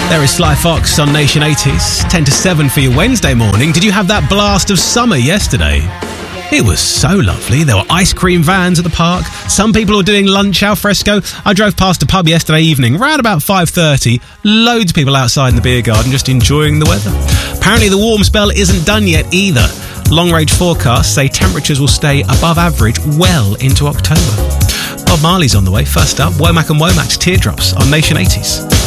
There is Sly Fox on Nation 80s, 10 to 7 for your Wednesday morning. Did you have that blast of summer yesterday? It was so lovely. There were ice cream vans at the park. Some people were doing lunch al fresco. I drove past a pub yesterday evening, around about 5:30. Loads of people outside in the beer garden just enjoying the weather. Apparently the warm spell isn't done yet either. Long-range forecasts say temperatures will stay above average well into October. Bob Marley's on the way. First up, Womack and Womack's Teardrops on Nation 80s.